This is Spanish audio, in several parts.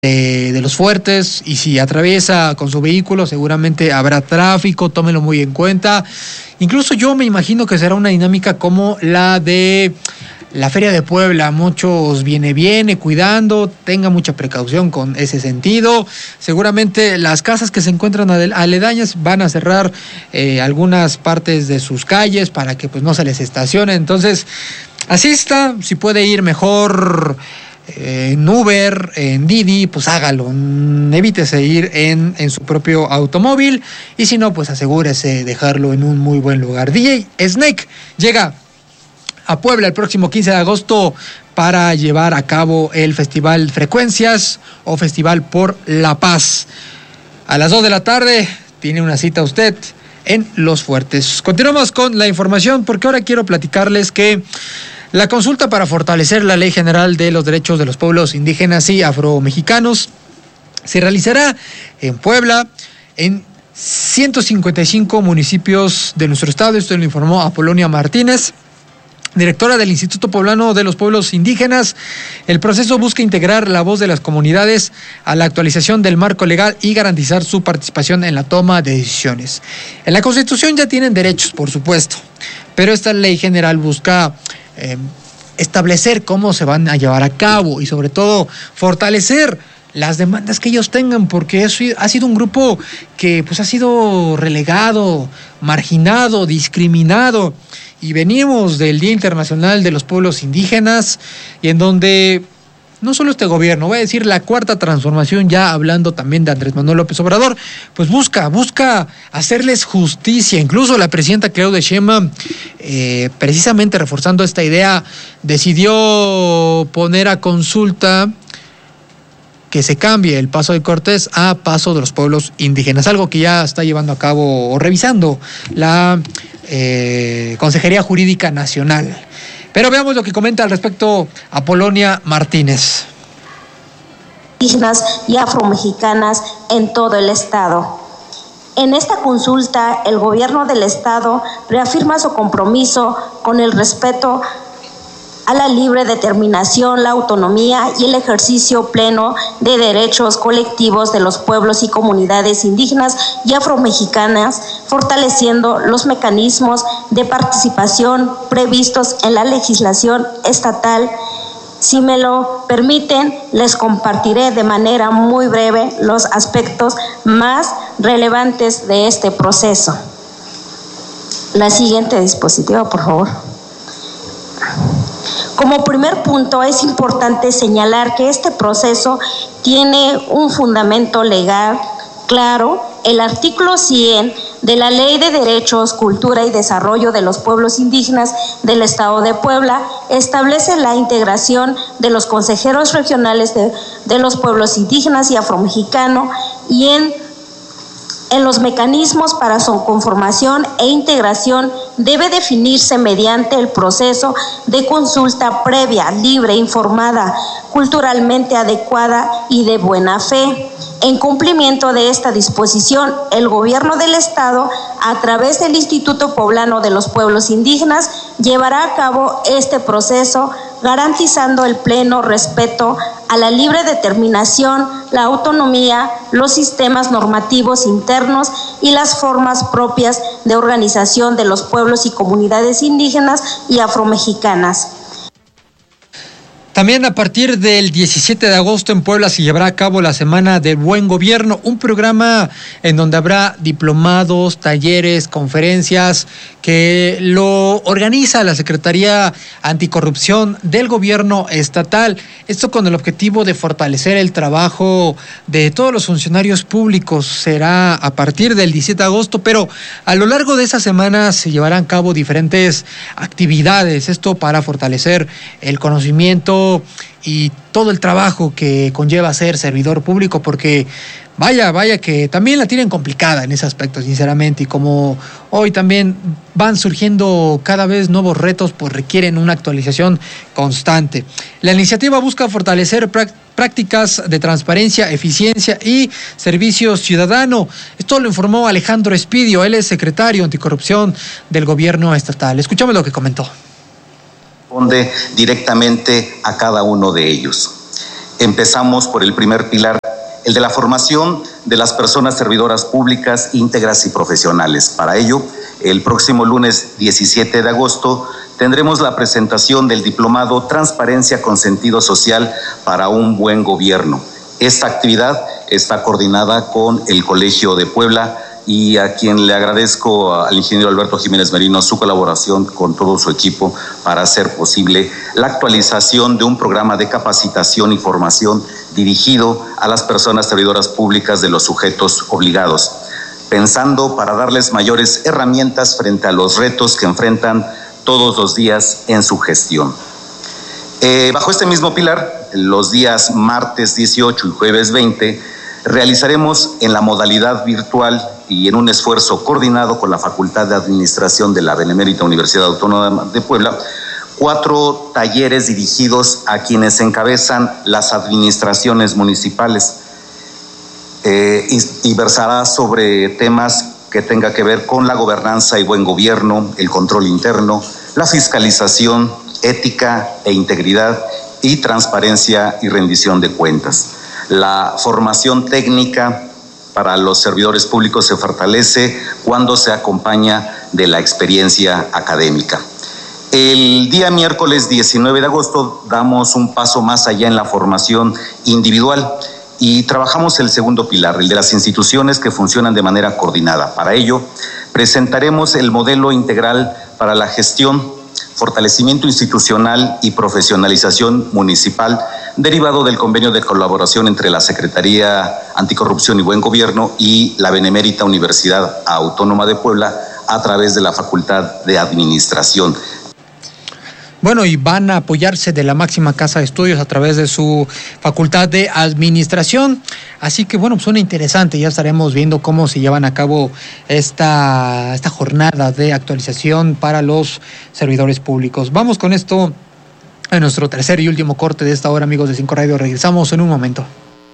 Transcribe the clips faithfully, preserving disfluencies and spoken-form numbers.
de, de los fuertes, y si atraviesa con su vehículo seguramente habrá tráfico, tómenlo muy en cuenta. Incluso yo me imagino que será una dinámica como la de la Feria de Puebla. Muchos viene, viene, cuidando, tenga mucha precaución con ese sentido. Seguramente las casas que se encuentran aledañas van a cerrar eh, algunas partes de sus calles para que pues no se les estacione. Entonces, asista, si puede ir mejor en Uber, en Didi, pues hágalo, evítese ir en, en su propio automóvil, y si no, pues asegúrese dejarlo en un muy buen lugar. D J Snake llega a Puebla el próximo quince de agosto para llevar a cabo el Festival Frecuencias o Festival por la Paz. A las dos de la tarde tiene una cita usted en Los Fuertes. Continuamos con la información, porque ahora quiero platicarles que la consulta para fortalecer la Ley General de los Derechos de los Pueblos Indígenas y Afromexicanos se realizará en Puebla, en ciento cincuenta y cinco municipios de nuestro estado. Esto lo informó Apolonia Martínez, directora del Instituto Poblano de los Pueblos Indígenas. El proceso busca integrar la voz de las comunidades a la actualización del marco legal y garantizar su participación en la toma de decisiones. En la Constitución ya tienen derechos, por supuesto, pero esta ley general busca eh, establecer cómo se van a llevar a cabo y sobre todo fortalecer las demandas que ellos tengan, porque eso ha sido un grupo que pues ha sido relegado, marginado, discriminado. Y venimos del Día Internacional de los Pueblos Indígenas, y en donde no solo este gobierno, voy a decir la cuarta transformación, ya hablando también de Andrés Manuel López Obrador, pues busca, busca hacerles justicia. Incluso la presidenta Claudia Sheinbaum, eh, precisamente reforzando esta idea, decidió poner a consulta que se cambie el Paso de Cortés a Paso de los Pueblos Indígenas, algo que ya está llevando a cabo o revisando la eh, Consejería Jurídica Nacional. Pero veamos lo que comenta al respecto Apolonia Martínez. Indígenas y afromexicanas en todo el estado. En esta consulta, el gobierno del estado reafirma su compromiso con el respeto a la libre determinación, la autonomía y el ejercicio pleno de derechos colectivos de los pueblos y comunidades indígenas y afromexicanas, fortaleciendo los mecanismos de participación previstos en la legislación estatal. Si me lo permiten, les compartiré de manera muy breve los aspectos más relevantes de este proceso. La siguiente dispositiva, por favor. Como primer punto, es importante señalar que este proceso tiene un fundamento legal claro. El artículo cien de la Ley de Derechos, Cultura y Desarrollo de los Pueblos Indígenas del Estado de Puebla establece la integración de los consejeros regionales de, de los pueblos indígenas y afromexicanos y en En los mecanismos para su conformación e integración debe definirse mediante el proceso de consulta previa, libre, informada, culturalmente adecuada y de buena fe. En cumplimiento de esta disposición, el gobierno del estado, a través del Instituto Poblano de los Pueblos Indígenas, llevará a cabo este proceso garantizando el pleno respeto a la libre determinación, la autonomía, los sistemas normativos internos y las formas propias de organización de los pueblos y comunidades indígenas y afromexicanas. También a partir del diecisiete de agosto en Puebla se llevará a cabo la Semana del Buen Gobierno, un programa en donde habrá diplomados, talleres, conferencias que lo organiza la Secretaría Anticorrupción del Gobierno Estatal. Esto con el objetivo de fortalecer el trabajo de todos los funcionarios públicos. Será a partir del diecisiete de agosto, pero a lo largo de esa semana se llevarán a cabo diferentes actividades. Esto para fortalecer el conocimiento y todo el trabajo que conlleva ser servidor público, porque vaya, vaya que también la tienen complicada en ese aspecto, sinceramente, y como hoy también van surgiendo cada vez nuevos retos, pues requieren una actualización constante. La iniciativa busca fortalecer prácticas de transparencia, eficiencia y servicio ciudadano. Esto lo informó Alejandro Espidio, él es secretario anticorrupción del gobierno estatal. Escuchamos lo que comentó. Responde directamente a cada uno de ellos. Empezamos por el primer pilar, el de la formación de las personas servidoras públicas íntegras y profesionales. Para ello, el próximo lunes diecisiete de agosto tendremos la presentación del diplomado Transparencia con Sentido Social para un Buen Gobierno. Esta actividad está coordinada con el Colegio de Puebla y a quien le agradezco al ingeniero Alberto Jiménez Merino su colaboración con todo su equipo para hacer posible la actualización de un programa de capacitación y formación dirigido a las personas servidoras públicas de los sujetos obligados, pensando para darles mayores herramientas frente a los retos que enfrentan todos los días en su gestión. Eh, bajo este mismo pilar, los días martes dieciocho y jueves veinte, realizaremos en la modalidad virtual y en un esfuerzo coordinado con la Facultad de Administración de la Benemérita Universidad Autónoma de Puebla, cuatro talleres dirigidos a quienes encabezan las administraciones municipales eh, y, y versará sobre temas que tenga que ver con la gobernanza y buen gobierno, el control interno, la fiscalización, ética e integridad y transparencia y rendición de cuentas. La formación técnica para los servidores públicos se fortalece cuando se acompaña de la experiencia académica. El día miércoles diecinueve de agosto damos un paso más allá en la formación individual y trabajamos el segundo pilar, el de las instituciones que funcionan de manera coordinada. Para ello, presentaremos el modelo integral para la gestión, fortalecimiento institucional y profesionalización municipal derivado del convenio de colaboración entre la Secretaría Anticorrupción y Buen Gobierno y la Benemérita Universidad Autónoma de Puebla a través de la Facultad de Administración. Bueno, y van a apoyarse de la máxima casa de estudios a través de su Facultad de Administración. Así que, bueno, pues suena interesante. Ya estaremos viendo cómo se llevan a cabo esta, esta jornada de actualización para los servidores públicos. Vamos con esto a nuestro tercer y último corte de esta hora, amigos de Cinco Radio. Regresamos en un momento.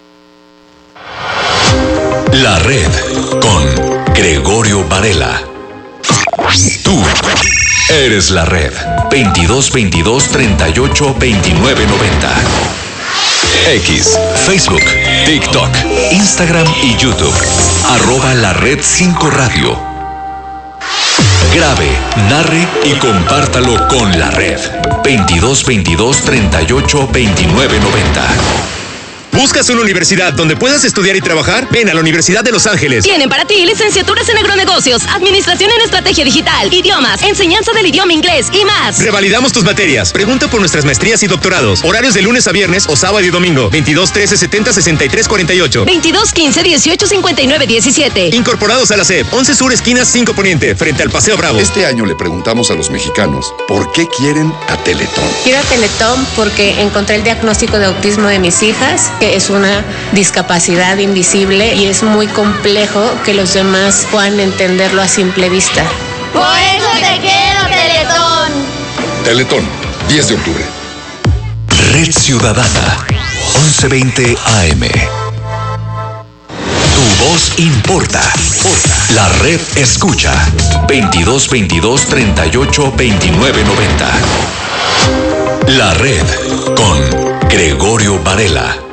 La Red con Gregorio Varela. Tú eres la Red. veintidós veintidós treinta y ocho veintinueve noventa. X, Facebook, TikTok, Instagram y YouTube. Arroba la Red cinco Radio. Grabe, narre y compártalo con la Red. veintidós veintidós treinta y ocho veintinueve noventa. ¿Buscas una universidad donde puedas estudiar y trabajar? Ven a la Universidad de Los Ángeles. Tienen para ti licenciaturas en agronegocios, administración en estrategia digital, idiomas, enseñanza del idioma inglés y más. Revalidamos tus materias. Pregunta por nuestras maestrías y doctorados. Horarios de lunes a viernes o sábado y domingo. veintidós trece setenta sesenta y tres cuarenta y ocho. veintidós quince dieciocho cincuenta y nueve diecisiete. Incorporados a la S E P. once Sur, esquina cinco Poniente, frente al Paseo Bravo. Este año le preguntamos a los mexicanos por qué quieren a Teletón. Quiero a Teletón porque encontré el diagnóstico de autismo de mis hijas, que es una discapacidad invisible y es muy complejo que los demás puedan entenderlo a simple vista. Por eso te quiero, Teletón. Teletón, diez de octubre. Red Ciudadana, once veinte A M. Tu voz importa. La Red escucha. veintidós veintidós treinta y ocho veintinueve noventa. La Red con Gregorio Varela.